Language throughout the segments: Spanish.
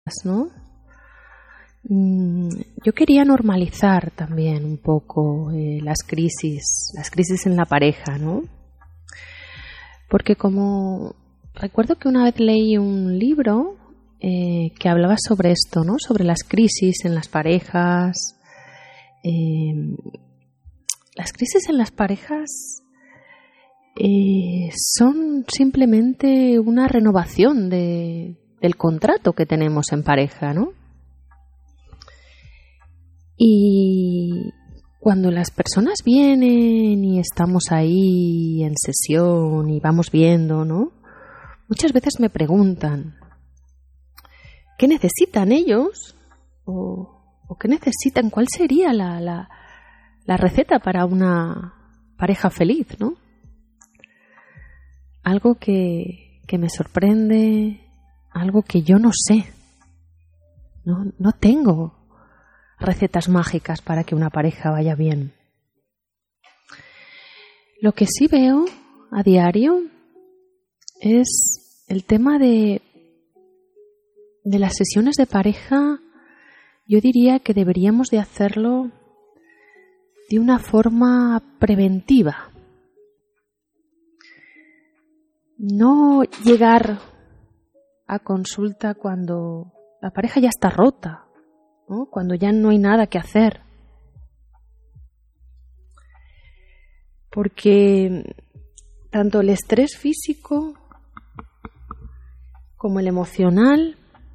¿no? Yo quería normalizar también un poco las crisis en la pareja, ¿no? Porque como recuerdo que una vez leí un libro que hablaba sobre esto, ¿no? Sobre las crisis en las parejas. Las crisis en las parejas son simplemente una renovación del contrato que tenemos en pareja, ¿no? Y cuando las personas vienen y estamos ahí en sesión y vamos viendo, ¿no? Muchas veces me preguntan, ¿qué necesitan ellos? ¿O qué necesitan? ¿Cuál sería la receta para una pareja feliz, ¿no? Algo que me sorprende, algo que yo no sé. No tengo recetas mágicas para que una pareja vaya bien. Lo que sí veo a diario es el tema de las sesiones de pareja. Yo diría que deberíamos de hacerlo de una forma preventiva. No llegar a consulta cuando la pareja ya está rota, ¿no? Cuando ya no hay nada que hacer. Porque tanto el estrés físico como el emocional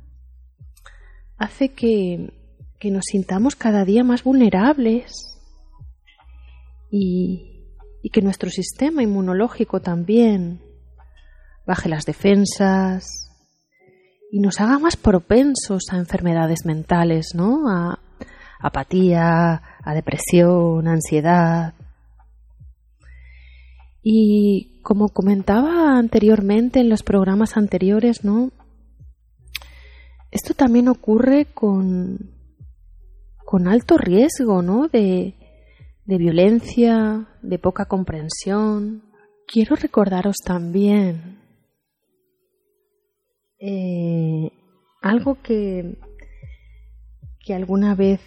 hace que nos sintamos cada día más vulnerables y que nuestro sistema inmunológico también baje las defensas y nos haga más propensos a enfermedades mentales, ¿no? A apatía, a depresión, a ansiedad. Y como comentaba anteriormente en los programas anteriores, ¿no? Esto también ocurre con alto riesgo, ¿no? De violencia, de poca comprensión. Quiero recordaros también algo que alguna vez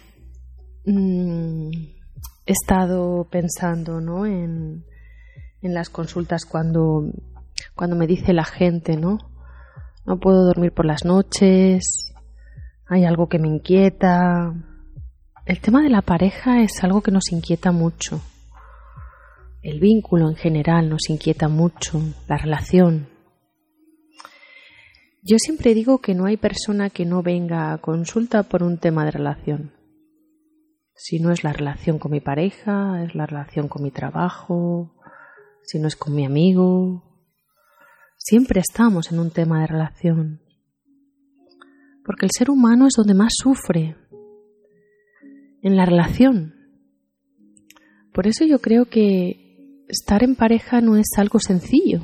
he estado pensando, ¿no? En las consultas cuando me dice la gente, ¿no? No puedo dormir por las noches, hay algo que me inquieta. El tema de la pareja es algo que nos inquieta mucho. El vínculo en general nos inquieta mucho, la relación. Yo siempre digo que no hay persona que no venga a consulta por un tema de relación. Si no es la relación con mi pareja, es la relación con mi trabajo, si no es con mi amigo. Siempre estamos en un tema de relación. Porque el ser humano es donde más sufre, en la relación. Por eso yo creo que estar en pareja no es algo sencillo.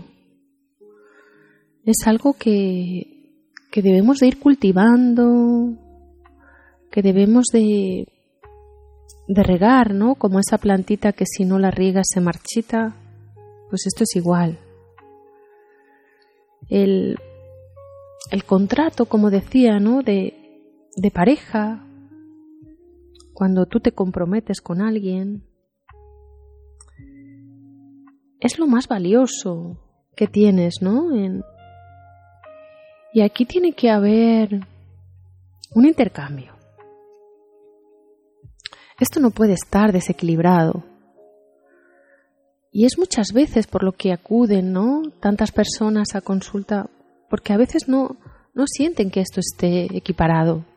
Es algo que debemos de ir cultivando, que debemos de regar, ¿no? Como esa plantita que si no la riegas se marchita, pues esto es igual. El contrato, como decía, ¿no? de pareja, cuando tú te comprometes con alguien, es lo más valioso que tienes, ¿no? Y aquí tiene que haber un intercambio. Esto no puede estar desequilibrado. Y es muchas veces por lo que acuden, ¿no? Tantas personas a consulta, porque a veces no sienten que esto esté equiparado.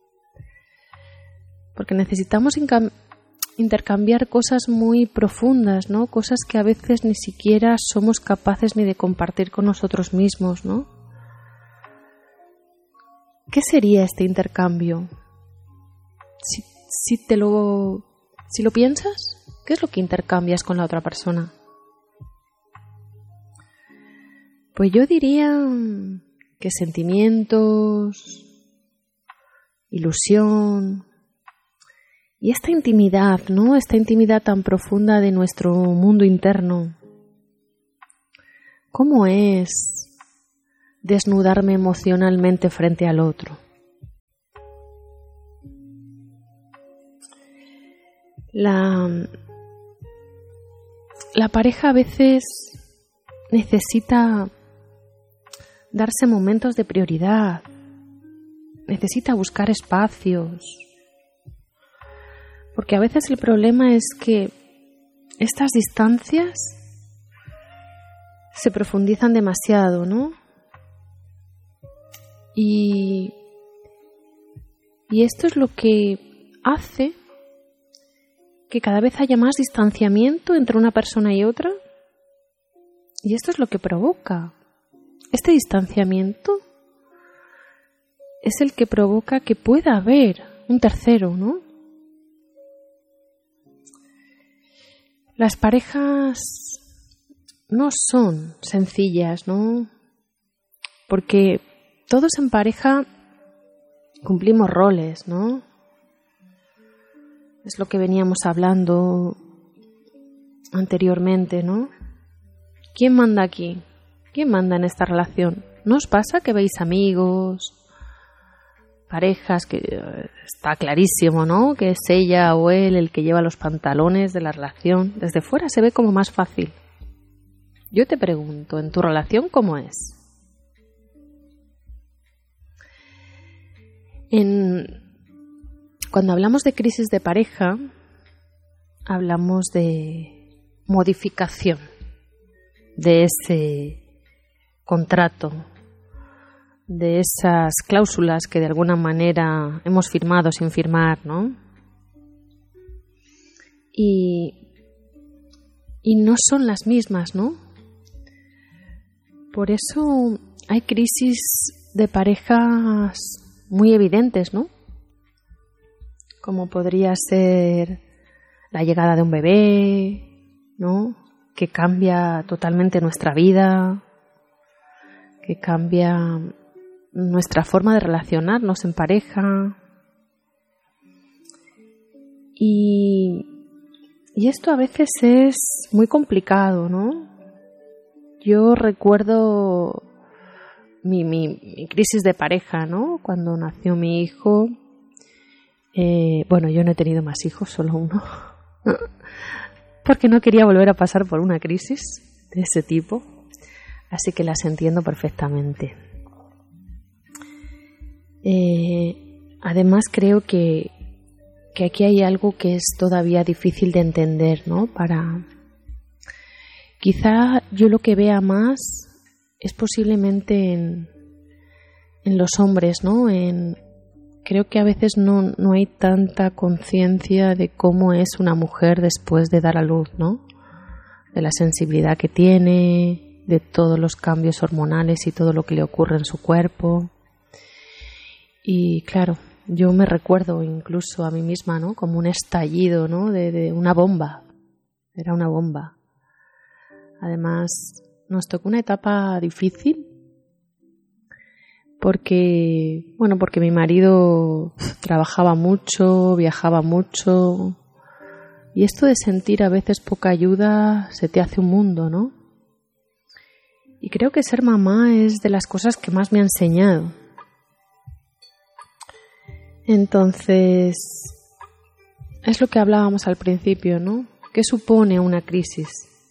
Porque necesitamos intercambiar cosas muy profundas, ¿no? Cosas que a veces ni siquiera somos capaces ni de compartir con nosotros mismos, ¿no? ¿Qué sería este intercambio? Si lo piensas, ¿qué es lo que intercambias con la otra persona? Pues yo diría que sentimientos, ilusión y esta intimidad, ¿no? Esta intimidad tan profunda de nuestro mundo interno. ¿Cómo es desnudarme emocionalmente frente al otro? La pareja a veces necesita darse momentos de prioridad, necesita buscar espacios, porque a veces el problema es que estas distancias se profundizan demasiado, ¿no? Y esto es lo que hace que cada vez haya más distanciamiento entre una persona y otra. Y esto es lo que provoca. Este distanciamiento es el que provoca que pueda haber un tercero, ¿no? Las parejas no son sencillas, ¿no? Porque todos en pareja cumplimos roles, ¿no? Es lo que veníamos hablando anteriormente, ¿no? ¿Quién manda aquí? ¿Quién manda en esta relación? ¿No os pasa que veis amigos, parejas, que está clarísimo, ¿no? Que es ella o él el que lleva los pantalones de la relación? Desde fuera se ve como más fácil. Yo te pregunto, ¿en tu relación cómo es? Cuando hablamos de crisis de pareja, hablamos de modificación de ese contrato, de esas cláusulas que de alguna manera hemos firmado sin firmar, ¿no? Y no son las mismas, ¿no? Por eso hay crisis de parejas muy evidentes, ¿no? Como podría ser la llegada de un bebé, ¿no? Que cambia totalmente nuestra vida, que cambia nuestra forma de relacionarnos en pareja. Y esto a veces es muy complicado, ¿no? Yo recuerdo mi crisis de pareja, ¿no? Cuando nació mi hijo. Bueno, yo no he tenido más hijos, solo uno. Porque no quería volver a pasar por una crisis de ese tipo. Así que las entiendo perfectamente. Además creo que aquí hay algo que es todavía difícil de entender, ¿no? Quizá yo lo que vea más es posiblemente en los hombres, ¿no? Creo que a veces no hay tanta conciencia de cómo es una mujer después de dar a luz, ¿no? De la sensibilidad que tiene, de todos los cambios hormonales y todo lo que le ocurre en su cuerpo. Y claro, yo me recuerdo incluso a mí misma, ¿no? Como un estallido, ¿no? De una bomba. Era una bomba. Además, nos tocó una etapa difícil porque mi marido trabajaba mucho, viajaba mucho, y esto de sentir a veces poca ayuda se te hace un mundo, ¿no? Y creo que ser mamá es de las cosas que más me ha enseñado. Entonces, es lo que hablábamos al principio, ¿no? ¿Qué supone una crisis?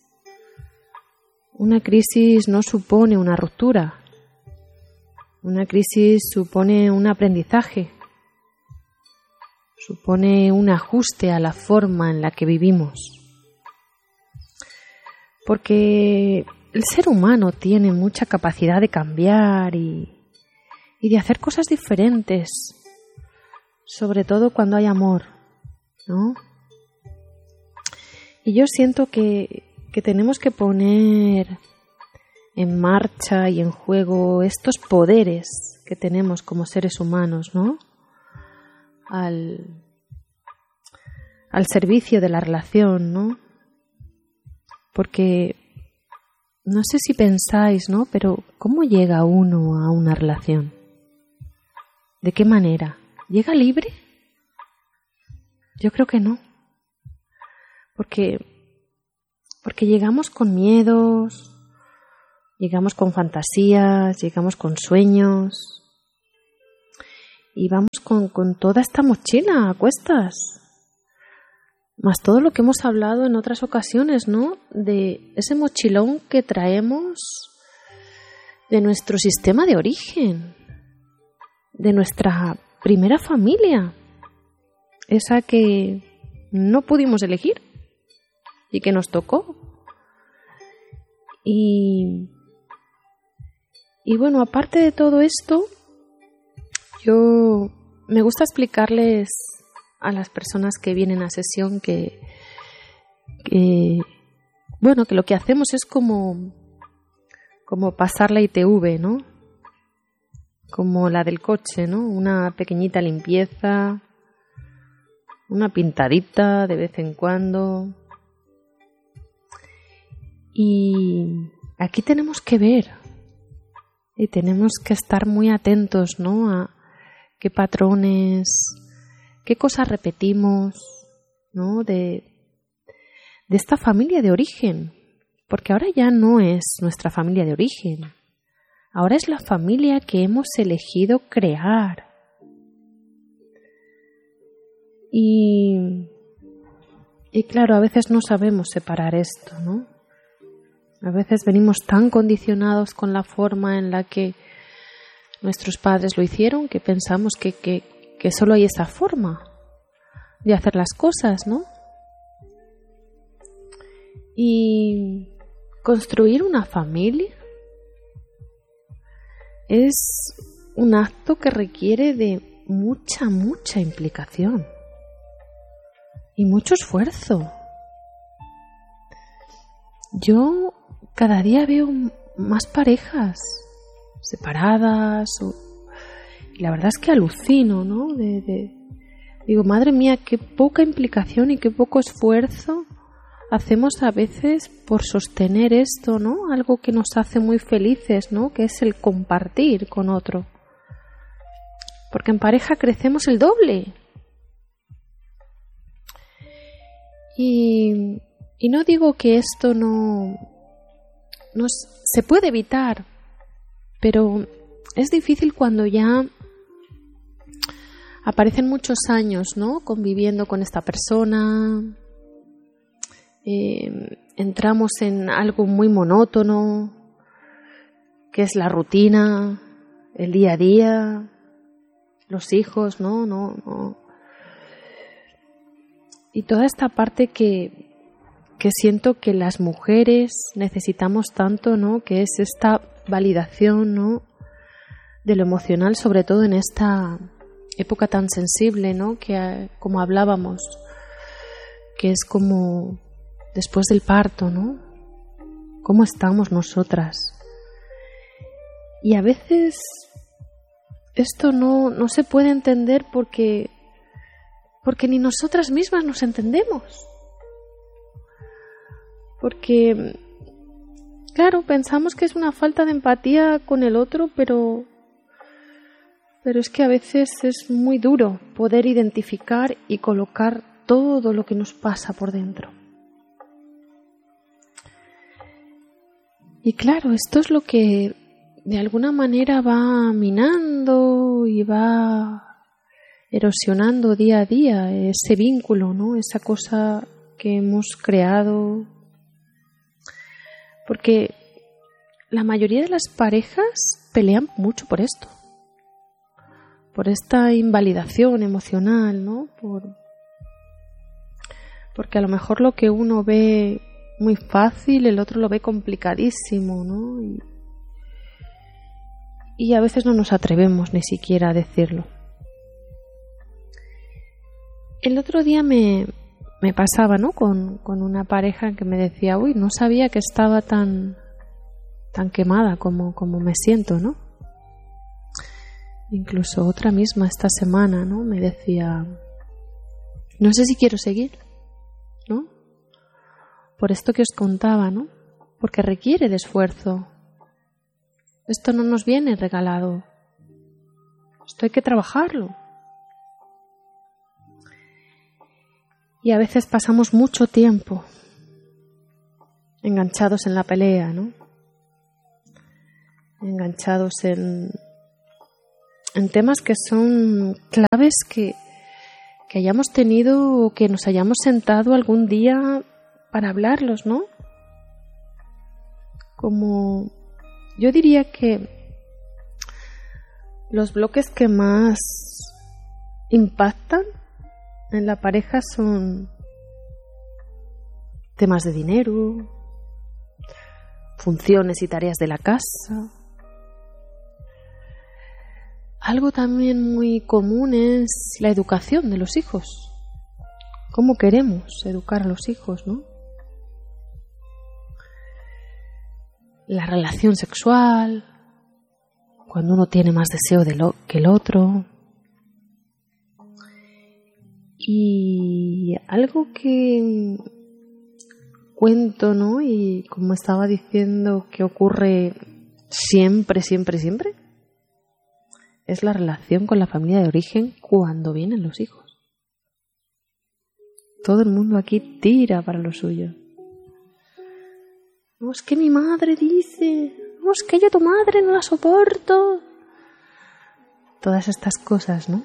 Una crisis no supone una ruptura. Una crisis supone un aprendizaje, supone un ajuste a la forma en la que vivimos. Porque el ser humano tiene mucha capacidad de cambiar y de hacer cosas diferentes, sobre todo cuando hay amor, ¿no? Y yo siento que tenemos que poner en marcha y en juego estos poderes que tenemos como seres humanos, ¿no? Al servicio de la relación, ¿no? Porque no sé si pensáis, ¿no? Pero ¿cómo llega uno a una relación? ¿De qué manera? ¿Llega libre? Yo creo que no. Porque llegamos con miedos, llegamos con fantasías, llegamos con sueños y vamos con toda esta mochila a cuestas. Más todo lo que hemos hablado en otras ocasiones, ¿no? De ese mochilón que traemos de nuestro sistema de origen, de nuestra primera familia, esa que no pudimos elegir y que nos tocó. Y bueno, aparte de todo esto, yo me gusta explicarles a las personas que vienen a sesión que lo que hacemos es como pasar la ITV, ¿no? Como la del coche, ¿no? Una pequeñita limpieza, una pintadita de vez en cuando. Y aquí tenemos que ver y tenemos que estar muy atentos, ¿no? A qué patrones, qué cosas repetimos, ¿no? De esta familia de origen, porque ahora ya no es nuestra familia de origen, ahora es la familia que hemos elegido crear. Y claro, a veces no sabemos separar esto, ¿no? A veces venimos tan condicionados con la forma en la que nuestros padres lo hicieron que pensamos que solo hay esa forma de hacer las cosas, ¿no? Y construir una familia es un acto que requiere de mucha implicación y mucho esfuerzo. Yo cada día veo más parejas separadas y la verdad es que alucino, ¿no? Digo, madre mía, qué poca implicación y qué poco esfuerzo hacemos a veces por sostener esto, ¿no? Algo que nos hace muy felices, ¿no? Que es el compartir con otro. Porque en pareja crecemos el doble. Y no digo que esto no se puede evitar, pero es difícil cuando ya aparecen muchos años, ¿no? Conviviendo con esta persona, entramos en algo muy monótono, que es la rutina, el día a día, los hijos, no. Y toda esta parte que siento que las mujeres necesitamos tanto, ¿no? Que es esta validación, ¿no? De lo emocional, sobre todo en esta época tan sensible, ¿no? Que como hablábamos, que es como después del parto, ¿no? ¿Cómo estamos nosotras? Y a veces esto no se puede entender porque ni nosotras mismas nos entendemos. Porque, claro, pensamos que es una falta de empatía con el otro, pero es que a veces es muy duro poder identificar y colocar todo lo que nos pasa por dentro. Y claro, esto es lo que de alguna manera va minando y va erosionando día a día ese vínculo, ¿no? Esa cosa que hemos creado. Porque la mayoría de las parejas pelean mucho por esto, por esta invalidación emocional, ¿no? Porque a lo mejor lo que uno ve muy fácil, el otro lo ve complicadísimo, ¿no? Y a veces no nos atrevemos ni siquiera a decirlo. El otro día me pasaba, ¿no? Con una pareja que me decía, uy, no sabía que estaba tan quemada como me siento, ¿no? Incluso otra misma esta semana, ¿no? Me decía, no sé si quiero seguir, ¿no? Por esto que os contaba, ¿no? Porque requiere de esfuerzo. Esto no nos viene regalado. Esto hay que trabajarlo. Y a veces pasamos mucho tiempo enganchados en la pelea, ¿no? Enganchados en temas que son claves que que hayamos tenido o que nos hayamos sentado algún día para hablarlos, ¿no? Como yo diría que los bloques que más impactan en la pareja son temas de dinero, funciones y tareas de la casa. Algo también muy común es la educación de los hijos. ¿Cómo queremos educar a los hijos, no? La relación sexual, cuando uno tiene más deseo que el otro. Y algo que cuento, ¿no? Y como estaba diciendo, que ocurre siempre, es la relación con la familia de origen cuando vienen los hijos. Todo el mundo aquí tira para lo suyo. No, es que mi madre dice, no, es que yo tu madre no la soporto. Todas estas cosas, ¿no?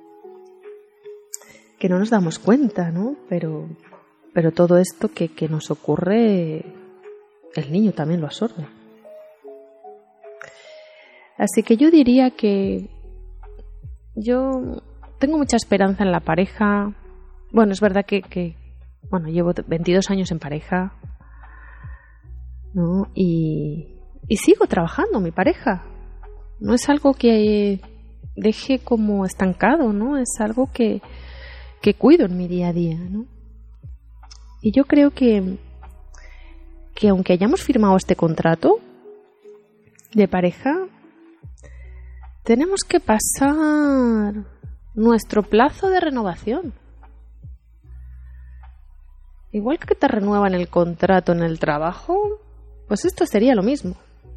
Que no nos damos cuenta, ¿no? Pero todo esto que nos ocurre, el niño también lo absorbe. Así que yo diría que yo tengo mucha esperanza en la pareja. Bueno, es verdad que llevo 22 años en pareja, ¿no? Y sigo trabajando mi pareja. No es algo que deje como estancado, ¿no? Es algo que cuido en mi día a día, ¿no? Y yo creo que aunque hayamos firmado este contrato de pareja, tenemos que pasar nuestro plazo de renovación. Igual que te renuevan el contrato en el trabajo, pues esto sería lo mismo.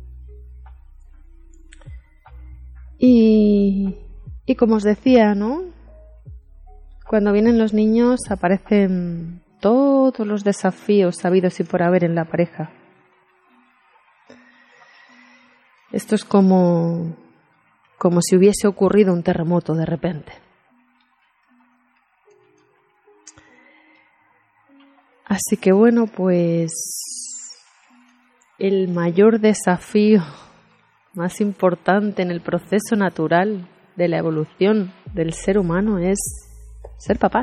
Y como os decía, ¿no? Cuando vienen los niños aparecen todos los desafíos habidos y por haber en la pareja. Esto es como si hubiese ocurrido un terremoto de repente. Así que bueno, pues el mayor desafío más importante en el proceso natural de la evolución del ser humano es ser papás.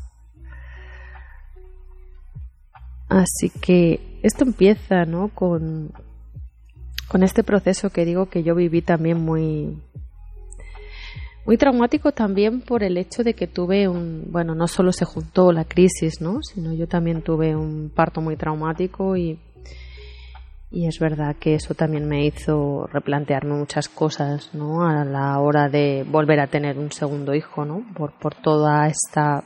Así que esto empieza, ¿no? con este proceso que digo que yo viví también muy traumático también por el hecho de que tuve no solo se juntó la crisis, ¿no? Sino yo también tuve un parto muy traumático y es verdad que eso también me hizo replantearme muchas cosas, ¿no? A la hora de volver a tener un segundo hijo, ¿no? Por toda esta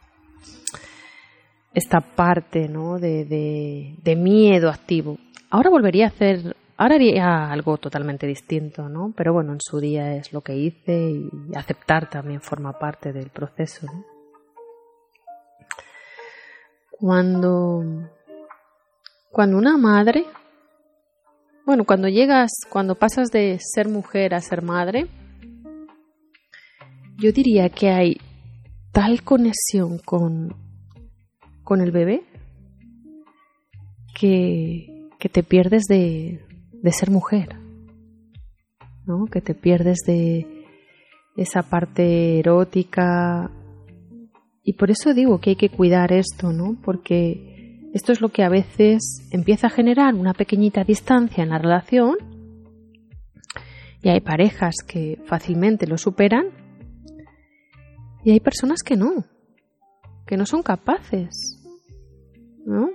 parte, ¿no? de miedo activo. Ahora haría algo totalmente distinto, ¿no? Pero bueno, en su día es lo que hice y aceptar también forma parte del proceso, ¿no? Cuando una madre, cuando pasas de ser mujer a ser madre, yo diría que hay tal conexión con el bebé que te pierdes de ser mujer, ¿no? Que te pierdes de esa parte erótica. Y por eso digo que hay que cuidar esto, ¿no? Porque esto es lo que a veces empieza a generar una pequeñita distancia en la relación y hay parejas que fácilmente lo superan y hay personas que no son capaces, ¿no?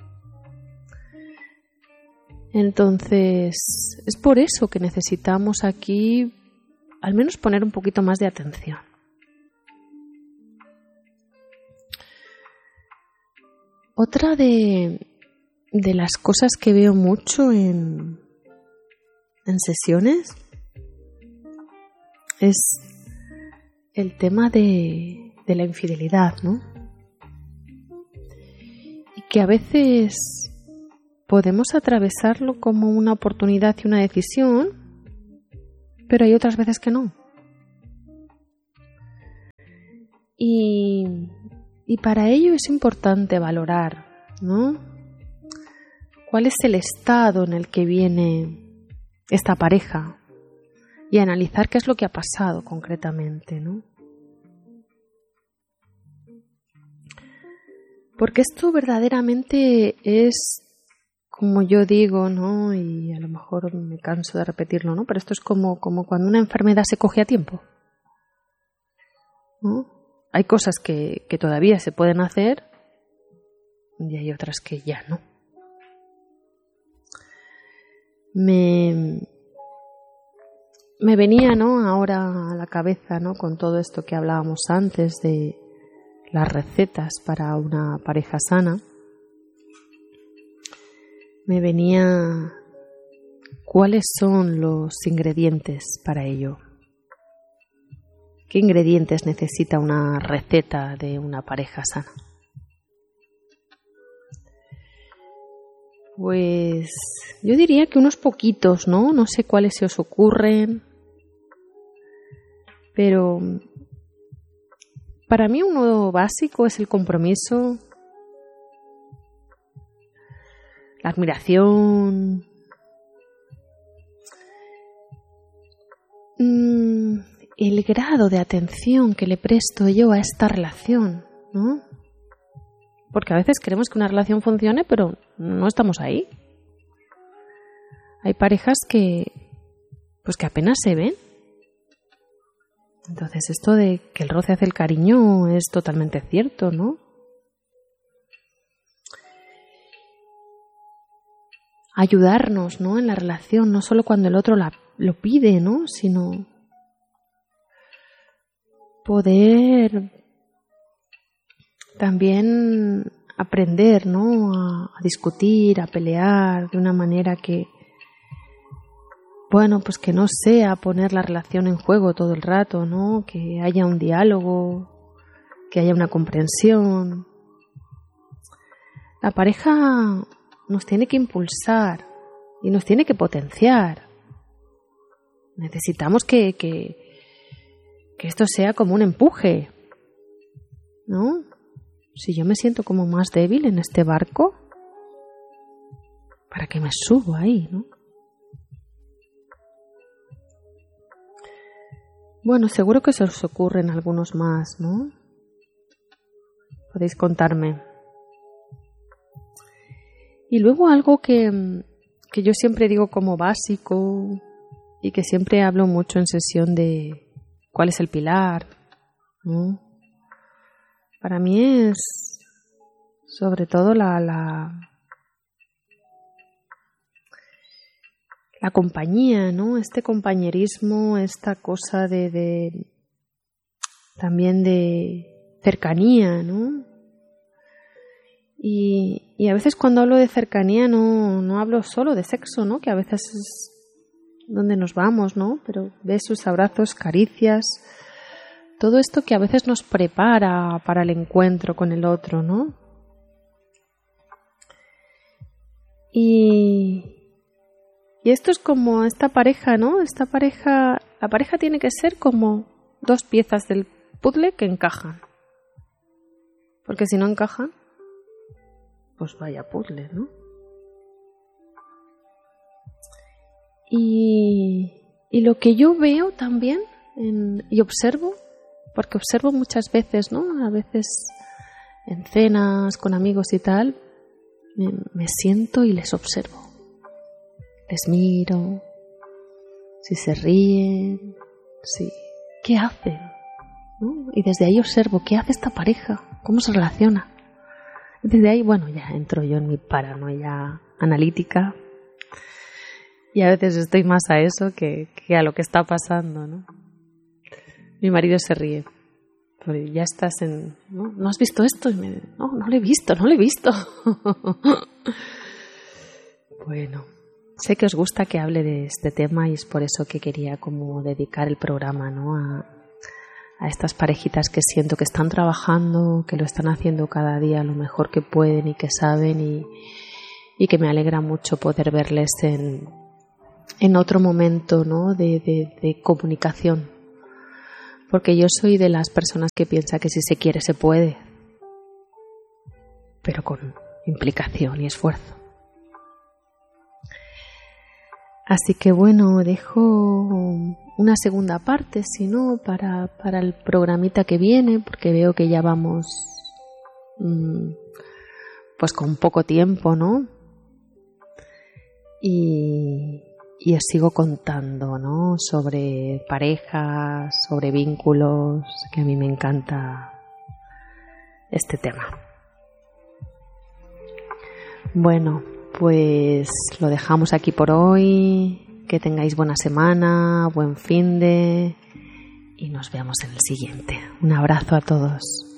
Entonces, es por eso que necesitamos aquí al menos poner un poquito más de atención. Otra de las cosas que veo mucho en sesiones es el tema de la infidelidad, ¿no? Y que a veces podemos atravesarlo como una oportunidad y una decisión, pero hay otras veces que no. Y Y para ello es importante valorar, ¿no? ¿Cuál es el estado en el que viene esta pareja? Y analizar qué es lo que ha pasado concretamente, ¿no? Porque esto verdaderamente es, como yo digo, ¿no? Y a lo mejor me canso de repetirlo, ¿no? Pero esto es como cuando una enfermedad se coge a tiempo, ¿no? Hay cosas que todavía se pueden hacer y hay otras que ya no. Me venía, ¿no? Ahora a la cabeza, ¿no? Con todo esto que hablábamos antes de las recetas para una pareja sana. Me venía cuáles son los ingredientes para ello. ¿Qué ingredientes necesita una receta de una pareja sana? Pues yo diría que unos poquitos, ¿no? No sé cuáles se os ocurren, pero para mí uno básico es el compromiso, la admiración, el grado de atención que le presto yo a esta relación, ¿no? Porque a veces queremos que una relación funcione, pero no estamos ahí. Hay parejas que apenas se ven. Entonces esto de que el roce hace el cariño es totalmente cierto, ¿no? Ayudarnos, ¿no? En la relación, no solo cuando el otro lo pide, ¿no? Sino poder también aprender, ¿no? A discutir, a pelear de una manera que, bueno, pues que no sea poner la relación en juego todo el rato, ¿no? Que haya un diálogo, que haya una comprensión. La pareja nos tiene que impulsar y nos tiene que potenciar. Necesitamos que esto sea como un empuje, ¿no? Si yo me siento como más débil en este barco, ¿para qué me subo ahí, no? Bueno, seguro que se os ocurren algunos más, ¿no? Podéis contarme. Y luego algo que yo siempre digo como básico y que siempre hablo mucho en sesión de cuál es el pilar, ¿no? Para mí es sobre todo la compañía, ¿no? Este compañerismo, esta cosa también de cercanía, ¿no? Y a veces cuando hablo de cercanía no hablo solo de sexo, ¿no? Que a veces es donde nos vamos, ¿no? Pero besos, abrazos, caricias, todo esto que a veces nos prepara para el encuentro con el otro, ¿no? Y esto es como esta pareja, ¿no? La pareja tiene que ser como dos piezas del puzzle que encajan. Porque si no encajan, pues vaya puzzle, ¿no? Y lo que yo veo también y observo, porque observo muchas veces, ¿no? A veces en cenas con amigos y tal, me siento y les observo. Les miro, si se ríen, ¿qué hacen? ¿No? Y desde ahí observo qué hace esta pareja, cómo se relaciona. Y desde ahí, bueno, ya entro yo en mi paranoia analítica y a veces estoy más a eso que a lo que está pasando, ¿no? Mi marido se ríe. Porque ya estás ¿no has visto esto? Y no lo he visto. Bueno, sé que os gusta que hable de este tema y es por eso que quería como dedicar el programa, ¿no? A estas parejitas que siento que están trabajando, que lo están haciendo cada día lo mejor que pueden y que saben y que me alegra mucho poder verles en otro momento, ¿no? de comunicación. Porque yo soy de las personas que piensa que si se quiere se puede. pero con implicación y esfuerzo. Así que bueno, dejo una segunda parte, si no, para el programita que viene, porque veo que ya vamos pues con poco tiempo, ¿no? Y os sigo contando, ¿no? Sobre parejas, sobre vínculos, que a mí me encanta este tema. Bueno, pues lo dejamos aquí por hoy. Que tengáis buena semana, buen finde y nos vemos en el siguiente. Un abrazo a todos.